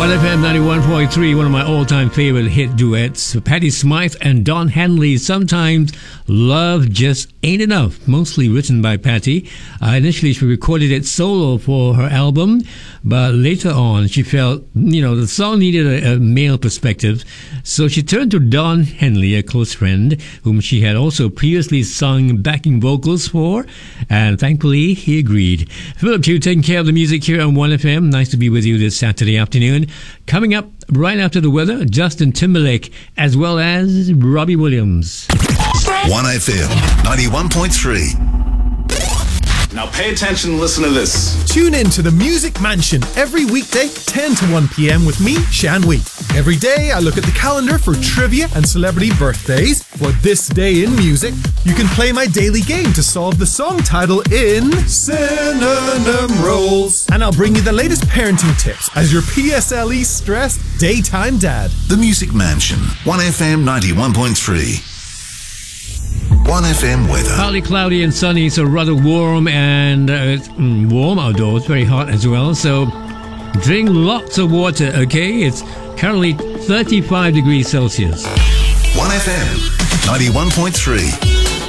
1FM 91.3, one of my all-time favorite hit duets, Patti Smyth and Don Henley. Sometimes love just ain't enough, mostly written by Patti. Initially, she recorded it solo for her album, but later on, she felt, the song needed a male perspective, so she turned to Don Henley, a close friend, whom she had also previously sung backing vocals for, and thankfully, he agreed. Philip Hugh taking care of the music here on 1FM. Nice to be with you this Saturday afternoon. Coming up right after the weather, Justin Timberlake, as well as Robbie Williams. 1FM 91.3. Now pay attention and listen to this. Tune in to the Music Mansion every weekday, 10 to 1 p.m. with me, Shan Wee. Every day I look at the calendar for trivia and celebrity birthdays. For this day in music, you can play my daily game to solve the song title in Synonym Rolls. And I'll bring you the latest parenting tips as your PSLE stressed daytime dad. The Music Mansion, 1FM 91.3. 1FM weather. Partly cloudy and sunny, so rather warm and warm outdoors, very hot as well. So drink lots of water, okay? It's currently 35 degrees Celsius. 1FM 91.3.